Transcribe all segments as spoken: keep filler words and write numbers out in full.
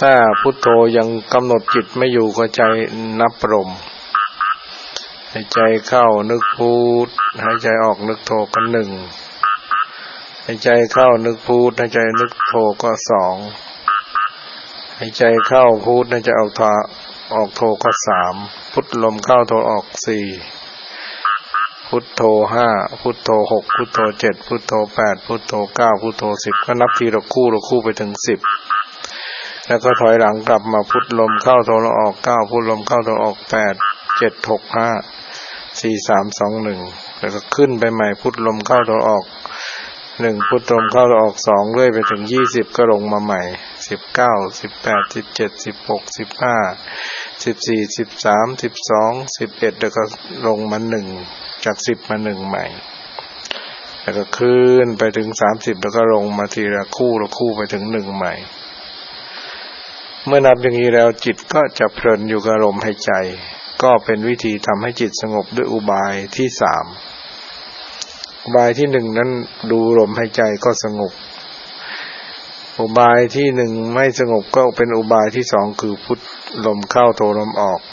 ถ้าพุทโธยังกำหนดจิตไม่อยู่ก็ใจนับลมหายใจเข้านึกพุทหายใจออกนึกโธก็หนึ่งหายใจเข้านึกพุทหายใจนึกโธก็สองหายใจเข้าพุทหายใจออกโธออกโธก็สามพุทลมเข้าโธออกสี่พุทโธห้าพุทโธหกพุทโธเจ็ดพุทโธแปดพุทโธเก้าพุทโธสิบก็นับทีละคู่ละคู่ไปถึงสิบแล้วก็ถอยหลังกลับมาพุทลมเข้าโธออกเก้าพุทลมเข้าโธออกแปดเจ็ดหกห้าสี่สามสองหนึ่งแล้วก็ขึ้นไปใหม่พุทลมเข้าโธออกหนึ่งพุทลมเข้าโธออกสองเรื่อยไปถึงยี่สิบก็ลงมาใหม่สิบเก้าสิบแปดสิบเจ็ดสิบหกสิบห้าสิบสี่สิบสามสิบสองสิบเอ็ดแล้วก็ลงมาหนึ่งจากสิบมาหนึ่งใหม่แล้วก็ขึ้นไปถึงสามสิบแล้วก็ลงมาทีละคู่ละคู่ไปถึงหนึ่งใหม่เมื่อนับอย่างนี้แล้วจิตก็จะเพลินอยู่กับลมหายใจก็เป็นวิธีทำให้จิตสงบด้วยอุบายที่สามอุบายที่หนึ่งนั้นดูลมหายใจก็สงบอุบายที่หนึ่งไม่สงบก็เป็นอุบายที่สองคือพุทลมเข้าโธลมออก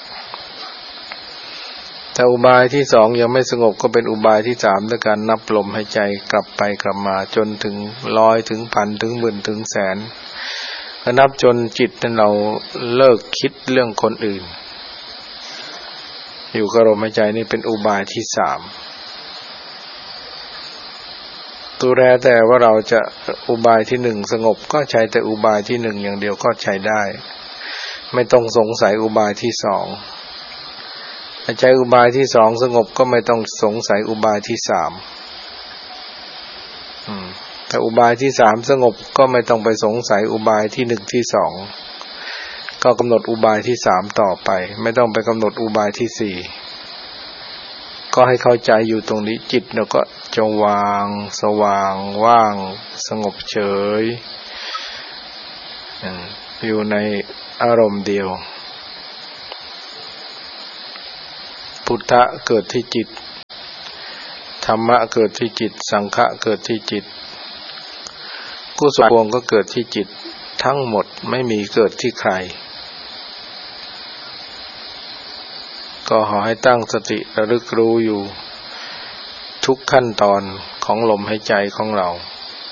ถ้าอุบายที่สองยังไม่สงบก็เป็นอุบายที่สามด้วยการนับลมหายใจกลับไปกลับมาจนถึงร้อยถึงพันถึงหมื่นถึงแสนนับจนจิตนั้นเราเลิกคิดเรื่องคนอื่นอยู่กับลมหายใจนี่เป็นอุบายที่สามตัวแรแต่ว่าเราจะอุบายที่หนึ่งสงบก็ใช้แต่อุบายที่หนึ่งอย่างเดียวก็ใช้ได้ไม่ต้องสงสัยอุบายที่สองใช้อุบายที่สองสงบก็ไม่ต้องสงสัยอุบายที่สามอืมแต่อุบายที่สามสงบก็ไม่ต้องไปสงสัยอุบายที่หนึ่งที่สองก็กำหนดอุบายที่สามต่อไปไม่ต้องไปกำหนดอุบายที่สี่ก็ให้เข้าใจอยู่ตรงนี้จิตเราก็จะวางสว่างว่างสงบเฉยอยู่ในอารมณ์เดียวพุทธะเกิดที่จิตธรรมะเกิดที่จิตสังฆะเกิดที่จิตกุศลก็เกิดที่จิตทั้งหมดไม่มีเกิดที่ใครก็ขอให้ตั้งสติระลึกรู้อยู่ทุกขั้นตอนของลมหายใจของเรา